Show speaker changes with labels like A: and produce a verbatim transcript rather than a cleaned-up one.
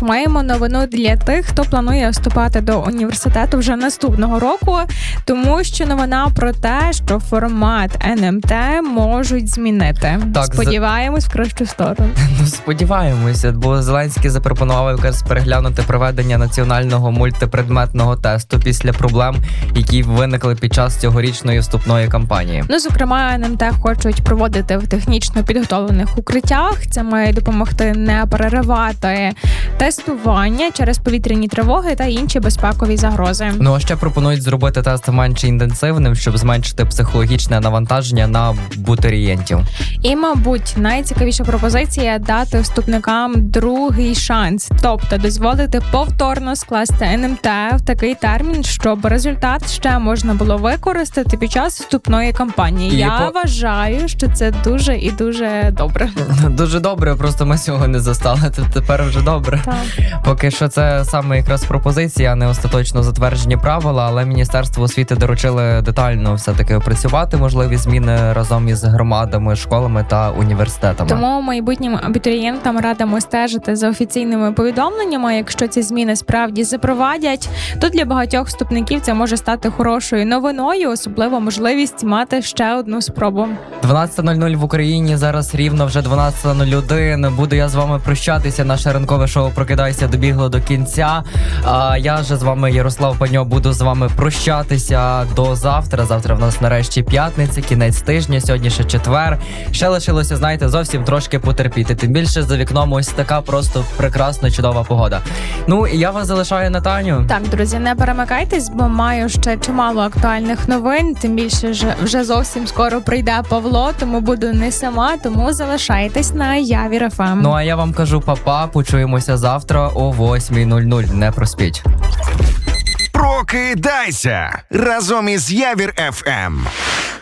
A: маємо новину для тих, хто планує вступати до університету вже наступного року, тому що новина про те, що формат ен ем те можуть змінити.
B: Так,
A: Сподіваємось в кращу сторону.
B: Ну, сподіваємося, бо Зеленський запропонував якраз переглянути проведення національного мультипредметного тесту після проблем, які виникли під час цьогорічної вступної кампанії.
A: Ну, зокрема, ен ем те хочуть проводити в технічно підготовлених укриттях. Це має допомогти не переривати тестування через повітряні тривоги та інші безпекові загрози.
B: Ну, а ще пропонують зробити тест менш інтенсивним, щоб зменшити психологічне навантаження на абітурієнтів.
A: І, мабуть, найцікавіша пропозиція – дати вступникам другий шанс. Тобто дозволити повторно скласти ен ем те в такий термін, щоб результат ще можна було використати під час вступної кампанії.
B: І
A: Я
B: по...
A: вважаю, що це дуже і дуже добре.
B: Дуже добре, просто ми цього не застали, то тепер вже добре.
A: Так.
B: Поки що це саме якраз пропозиція, а не остаточно затверджені правила, але Міністерство освіти доручили детально все-таки опрацювати можливі зміни разом із громадами, школами та університетами.
A: Тому майбутнім абітурієнтам радимо стежити за офіційними повідомленнями. Якщо ці зміни справді запровадять, то для багатьох вступників це може стати хорошою новиною, особливо можливість мати ще одну спробу.
B: дванадцята нуль нуль в Україні, зараз рівно вже дванадцята нуль один. Буду я з вами прощатися. Наше ранкове шоу «Прокидайся» добігло до кінця. А я же з вами, Ярослав Паньо, буду з вами прощатися до завтра. Завтра в нас нарешті п'ятниця, кінець тижня, сьогодні ще четвер. Ще лишилося, знаєте, зовсім трошки потерпіти. Тим більше за вікном ось така просто прекрасна, чудова погода. Ну, і я вас залишаю на Таню.
A: Так, друзі, не перемикайтесь, бо маю ще чимало актуальних новин. Тим більше ж вже зовсім скоро прийде Павло, тому буду не сама, тому залишайтесь на Явір еф ем.
B: Ну, а я вам кажу па-па, почуємося завтра о восьмій нуль нуль. Не проспіть.
C: Прокидайся разом із Явір еф ем.